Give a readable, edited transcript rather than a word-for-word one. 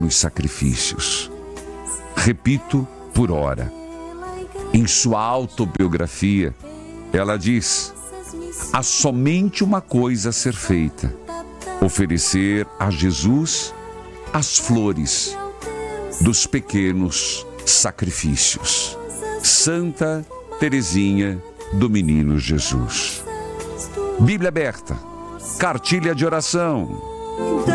nos sacrifícios. Repito, por hora. Em sua autobiografia, ela diz: há somente uma coisa a ser feita: oferecer a Jesus as flores dos pequenos sacrifícios. Santa Teresinha do Menino Jesus. Bíblia aberta, cartilha de oração.